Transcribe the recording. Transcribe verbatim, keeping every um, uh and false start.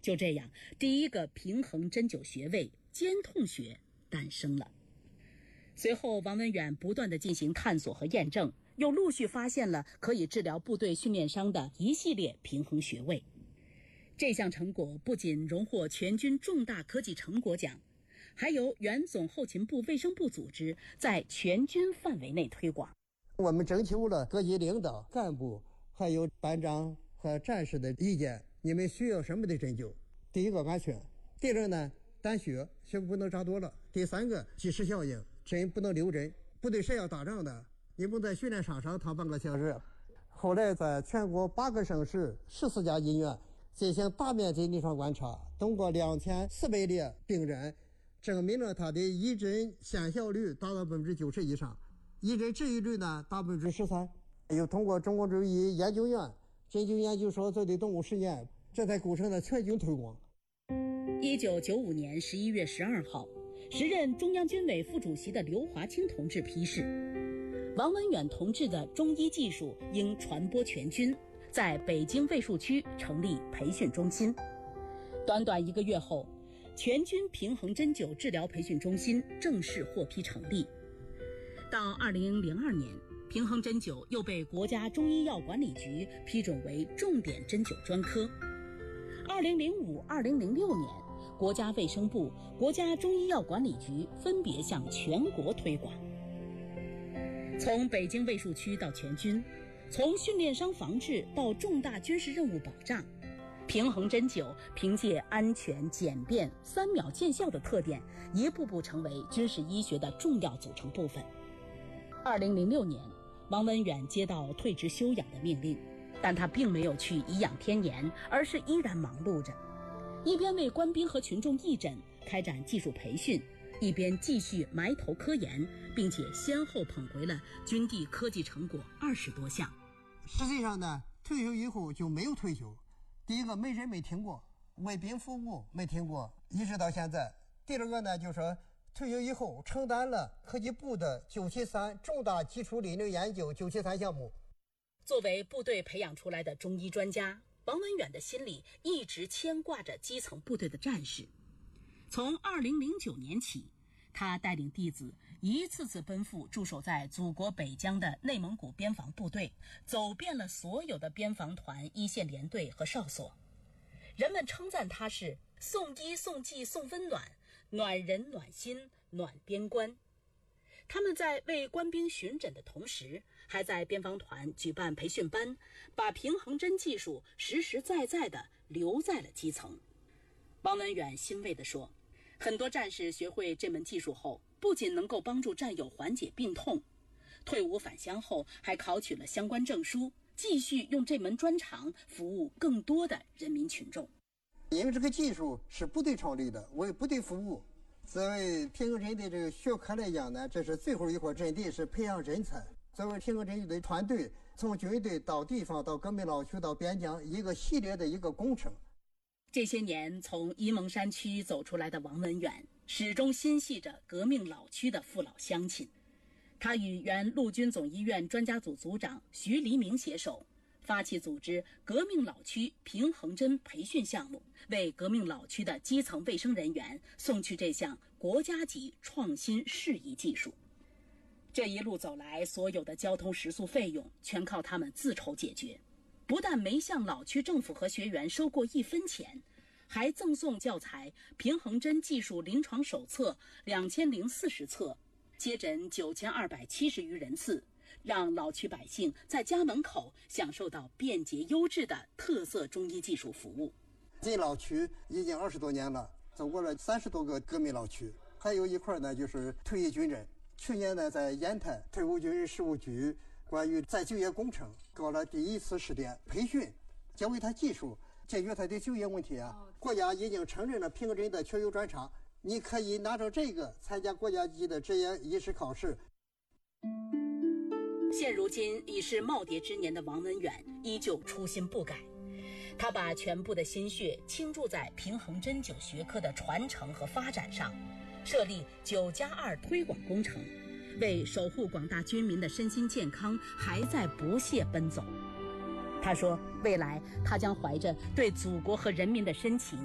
就这样，第一个平衡针灸穴位肩痛穴诞生了。随后，王文远不断地进行探索和验证，又陆续发现了可以治疗部队训练伤的一系列平衡穴位。这项成果不仅荣获全军重大科技成果奖，还由原总后勤部卫生部组织在全军范围内推广。 我们征求了各级领导干部还有班长和战士的意见，你们需要什么的针灸？第一个安全，第二呢胆血，血不能扎多了，第三个及时效应，针不能留针，部队是要打仗的，你不在训练场上躺半个小时。后来在全国八个省市十四家医院进行大面积临床观察，通过两千四百例病人，证明了他的一针见效率达到百分之九十以上，一针治愈率呢达百分之十三。又通过中国中医研究院、针灸研究所做的动物实验，这才构成了全军推广。 一九九五年十一月十二号，时任中央军委副主席的刘华清同志批示，王文远同志的中医技术应传播全军，在北京卫戍区成立培训中心。短短一个月后，全军平衡针灸治疗培训中心正式获批成立。到二零零二年，平衡针灸又被国家中医药管理局批准为重点针灸专科。二零零五、二零零六年，国家卫生部、国家中医药管理局分别向全国推广。从北京卫戍区到全军，从训练伤防治到重大军事任务保障，平衡针灸凭借安全、简便、三秒见效的特点，一步步成为军事医学的重要组成部分。二零零六年，王文远接到退职休养的命令，但他并没有去颐养天年，而是依然忙碌着，一边为官兵和群众义诊、开展技术培训，一边继续埋头科研，并且先后捧回了军地科技成果二十多项。 实际上呢，退休以后就没有退休。第一个，没人没听过，为兵服务没听过，一直到现在。第二个呢，就是说退休以后承担了科技部的九七三重大基础理论研究九七三项目。 作为部队培养出来的中医专家，王文远的心里一直牵挂着基层部队的战士。从二零零九年起，他带领弟子一次次奔赴驻守在祖国北疆的内蒙古边防部队，走遍了所有的边防团、一线连队和哨所。人们称赞他是送医送技送温暖，暖人暖心暖边关。他们在为官兵巡诊的同时，还在边防团举办培训班，把平衡针技术实实在在地留在了基层。王文远欣慰地说，很多战士学会这门技术后，不仅能够帮助战友缓解病痛，退伍返乡后还考取了相关证书，继续用这门专长服务更多的人民群众。 因为这个技术是部队创立的，为部队服务。作为平衡针的这个学科来讲呢，这是最后一块阵地，是培养人才。作为平衡针的团队，从军队到地方到革命老区到边疆，一个系列的一个工程。 这些年从沂蒙山区走出来的王文远，始终心系着革命老区的父老乡亲。他与原陆军总医院专家组组长徐黎明携手，发起组织革命老区平衡针培训项目，为革命老区的基层卫生人员送去这项国家级创新适宜技术。这一路走来，所有的交通食宿费用全靠他们自筹解决，不但没向老区政府和学员收过一分钱，还赠送教材《平衡针技术临床手册》两千零四十册，接诊九千二百七十余人次，让老区百姓在家门口享受到便捷优质的特色中医技术服务。 进老区已经二十多年了，走过了三十多个革命老区，还有一块呢就是退役军人。去年呢，在烟台退伍军人事务局关于再就业工程搞了第一次试点培训，教会他技术，解决他的就业问题啊。国家已经承认了平衡针的确有专长，你可以拿着这个参加国家级的职业医师考试。 现如今已是耄耋之年的王文远依旧初心不改，他把全部的心血倾注在平衡针灸学科的传承和发展上，设立九加二推广工程，为守护广大军民的身心健康还在不懈奔走。他说，未来他将怀着对祖国和人民的深情，